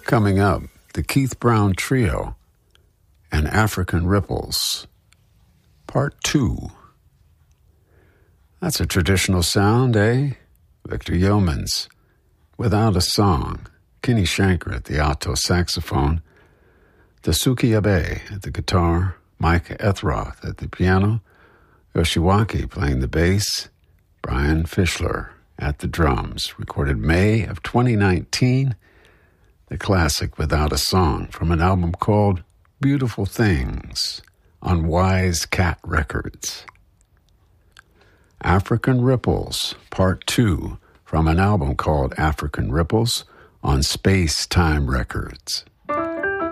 Coming up, the Keith Brown Trio and African Ripples, Part 2. That's a traditional sound, eh? Victor Yeomans, Without a Song, Kenny Shanker at the alto saxophone, Dasuki Abe at the guitar, Mike Ethroth at the piano, Yoshiwaki playing the bass, Brian Fischler at the drums. Recorded May of 2019, the classic Without a Song from an album called Beautiful Things on Wise Cat Records. African Ripples, Part 2 from an album called African Ripples on Space Time Records.